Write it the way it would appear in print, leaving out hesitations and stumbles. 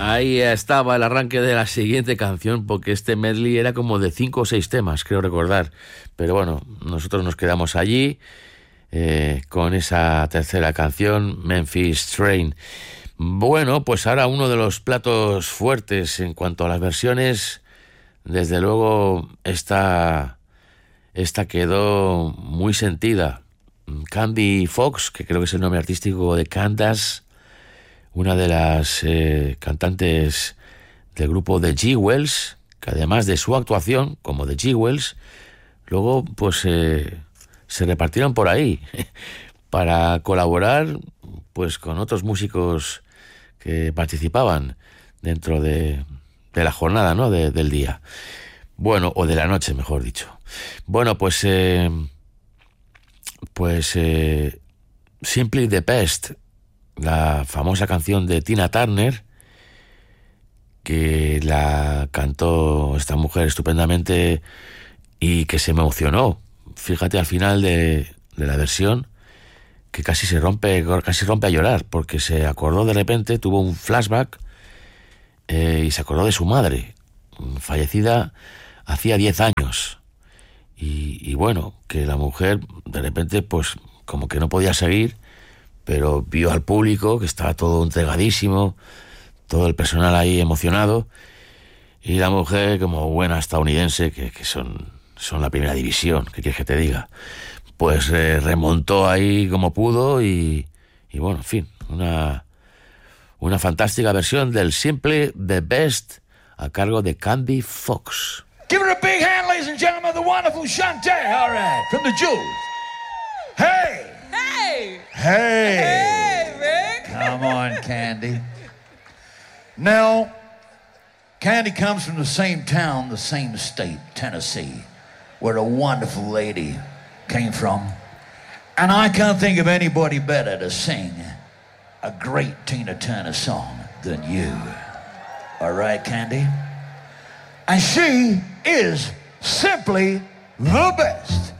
Ahí estaba el arranque de la siguiente canción, porque este medley era como de 5 o 6 temas, creo recordar. Pero bueno, nosotros nos quedamos allí con esa tercera canción, Memphis Train. Bueno, pues ahora uno de los platos fuertes en cuanto a las versiones, desde luego esta quedó muy sentida. Candy Fox, que creo que es el nombre artístico de Candace, una de las cantantes del grupo The Jewels, que además de su actuación como The Jewels, luego pues se repartieron por ahí para colaborar pues con otros músicos que participaban dentro de la jornada, ¿no? del día. Bueno, o de la noche, mejor dicho. Bueno, pues Simply the Best, la famosa canción de Tina Turner, que la cantó esta mujer estupendamente y que se emocionó. Fíjate al final de la versión que casi rompe a llorar, porque se acordó de repente, tuvo un flashback y se acordó de su madre, fallecida hacía 10 años. Y bueno, que la mujer de repente pues como que no podía seguir, pero vio al público que estaba todo entregadísimo, todo el personal ahí emocionado, y la mujer, como buena estadounidense, que son la primera división, ¿qué quieres que te diga? Pues remontó ahí como pudo y bueno, en fin, una fantástica versión del Simply the Best a cargo de Candy Fox. Give her a big hand, ladies and gentlemen, the wonderful Shantae, all right, from the Jewels. Hey! Hey! Hey! Hey, Rick! Come on, Candy. Now, Candy comes from the same town, the same state, Tennessee, where a wonderful lady came from. And I can't think of anybody better to sing a great Tina Turner song than you. All right, Candy? And she is simply the best.